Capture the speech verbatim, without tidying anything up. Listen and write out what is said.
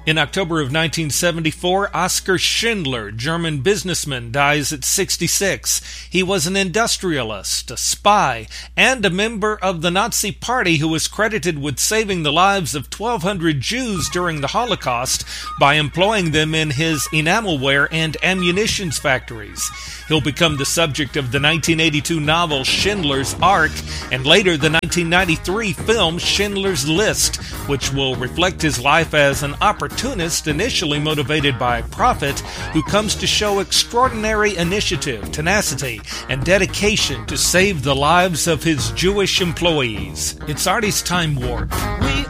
In October of nineteen seventy-four, Oskar Schindler, German businessman, dies at sixty-six. He was an industrialist, a spy, and a member of the Nazi Party who was credited with saving the lives of twelve hundred Jews during the Holocaust by employing them in his enamelware and ammunitions factories. He'll become the subject of the nineteen eighty-two novel Schindler's Ark, and later the nineteen ninety-three film Schindler's List, which will reflect his life as an opportunist initially motivated by profit who comes to show extraordinary initiative, tenacity, and dedication to save the lives of his Jewish employees. It's Artie's Time Warp. We